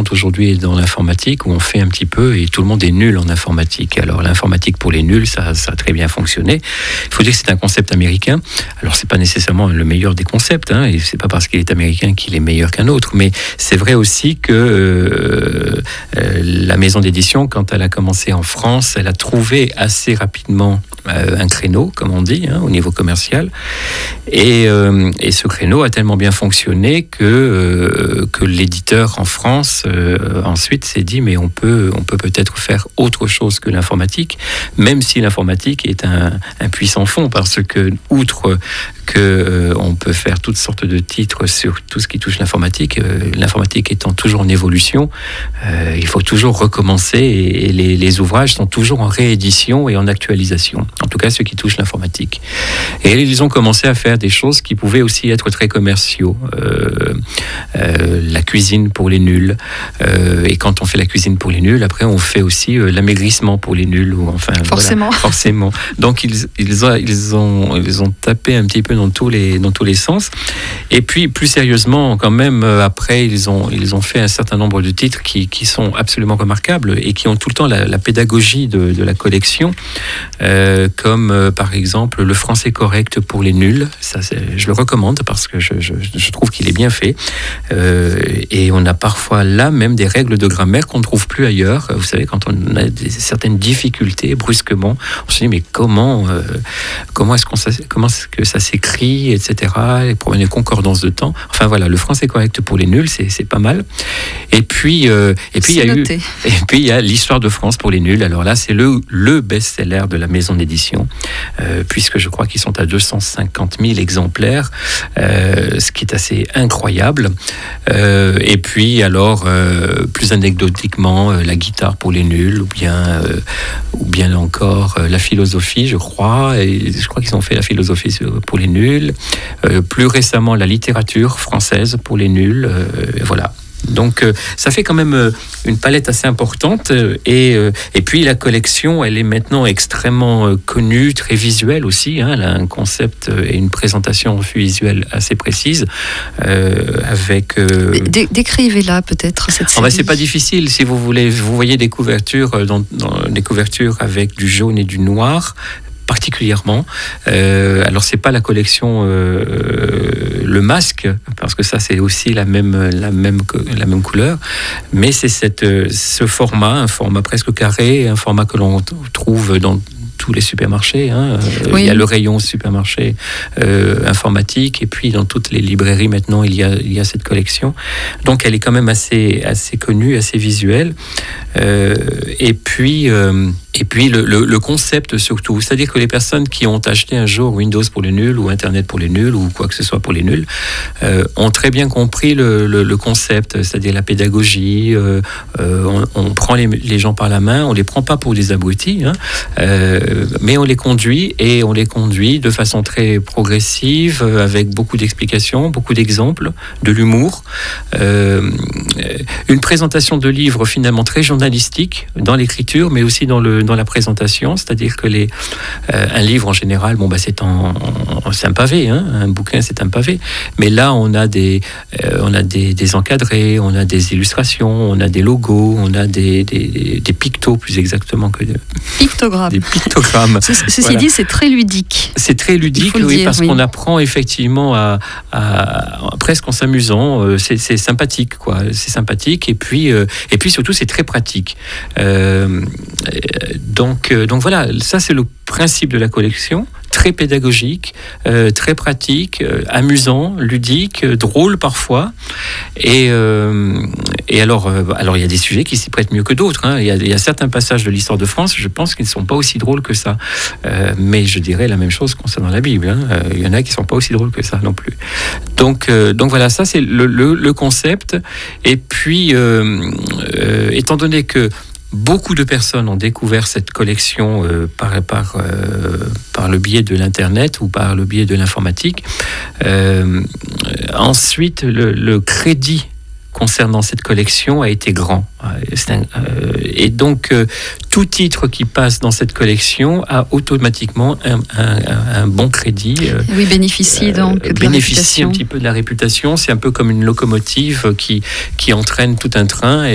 monde aujourd'hui est dans l'informatique, où on fait un petit peu et tout le monde est nul en informatique. Alors l'informatique pour les nuls, ça a très bien fonctionné. Il faut dire que c'est un concept américain. Alors c'est pas nécessairement le meilleur des concepts, et c'est pas parce qu'il est américain qu'il est meilleur qu'un autre, mais c'est vrai aussi que la maison d'édition, quand elle a commencé en France, elle a trouvé assez rapidement un créneau, comme on dit, au niveau commercial. Et ce créneau a tellement bien fonctionné que l'éditeur en France ensuite s'est dit mais on peut peut-être faire autre chose que l'informatique, même si l'informatique est un puissant fond, parce que outre on peut faire toutes sortes de titres sur tout ce qui touche l'informatique, l'informatique étant toujours en évolution, il faut toujours recommencer et les ouvrages sont toujours en réédition et en actualisation, en tout cas ceux qui touchent l'informatique. Et ils ont commencé à faire des choses qui pouvaient aussi être très commerciaux, la cuisine pour les nuls, et quand on fait la cuisine pour les nuls, après on fait aussi l'amaigrissement pour les nuls, ou enfin forcément. Voilà, forcément. Donc ils ont tapé un petit peu dans tous les sens. Et puis plus sérieusement quand même, après ils ont fait un certain nombre de titres qui sont absolument remarquables et qui ont tout le temps la pédagogie de la collection, comme par exemple le français correct pour les nuls. Ça, je le recommande parce que je trouve qu'il est bien fait, et on a parfois là même des règles de grammaire qu'on ne trouve plus ailleurs. Vous savez, quand on a certaines difficultés brusquement, on se dit mais comment est-ce que ça s'écrit, etc. Les problèmes de concordance de temps. Enfin voilà, le français correct pour les nuls, c'est pas mal. Et puis il y a l'histoire de France pour les nuls. Alors là, c'est le best-seller de la maison d'édition, puisque je crois qu'ils sont à 250 000 exemplaires, ce qui est assez incroyable. Et puis alors, plus anecdotiquement, la guitare pour les nuls, ou bien encore la philosophie, je crois. Et je crois qu'ils ont fait la philosophie pour les nuls. Plus récemment, la littérature française pour les nuls. Voilà. Donc ça fait quand même une palette assez importante, et puis la collection, elle est maintenant extrêmement connue, très visuelle aussi, elle a un concept et une présentation visuelle assez précise, avec décrivez-la peut-être cette série. C'est pas difficile, si vous voulez. Vous voyez des couvertures, dans des couvertures avec du jaune et du noir particulièrement. Alors c'est pas la collection Le Masque, parce que ça c'est aussi la même couleur, mais c'est ce format, un format presque carré, un format que l'on trouve dans tous les supermarchés. Oui. Il y a le rayon supermarché informatique, et puis dans toutes les librairies maintenant il y a cette collection. Donc elle est quand même assez connue, assez visuelle. Et puis le concept surtout, c'est-à-dire que les personnes qui ont acheté un jour Windows pour les nuls, ou Internet pour les nuls, ou quoi que ce soit pour les nuls, ont très bien compris le concept, c'est-à-dire la pédagogie. On prend les gens par la main, on les prend pas pour des abrutis, mais on les conduit de façon très progressive, avec beaucoup d'explications, beaucoup d'exemples, de l'humour, une présentation de livres finalement très journalistique dans l'écriture, mais aussi dans la présentation, c'est-à-dire que un livre en général, c'est un pavé, un bouquin c'est un pavé, mais là on a des encadrés, on a des illustrations, on a des logos, on a des pictos, plus exactement que pictogrammes. Des pictogrammes. Ceci voilà. Dit, c'est très ludique. C'est très ludique, oui, parce qu'on apprend effectivement à presque en s'amusant. C'est sympathique, quoi. C'est sympathique, et puis surtout c'est très pratique. Donc voilà, ça c'est le principe de la collection, très pédagogique, très pratique, amusant, ludique, drôle parfois. Et alors il y a des sujets qui s'y prêtent mieux que d'autres. Il y a certains passages de l'histoire de France, je pense qu'ils ne sont pas aussi drôles que ça. Mais je dirais la même chose concernant la Bible. Il y en a qui ne sont pas aussi drôles que ça non plus. Donc voilà, ça c'est le concept. Et puis, étant donné que beaucoup de personnes ont découvert cette collection par le biais de l'Internet ou par le biais de l'informatique. Ensuite, le crédit concernant cette collection a été grand. Et donc, tout titre qui passe dans cette collection a automatiquement un bon crédit. Oui, bénéficie donc de bénéficie un petit peu de la réputation. C'est un peu comme une locomotive qui entraîne tout un train.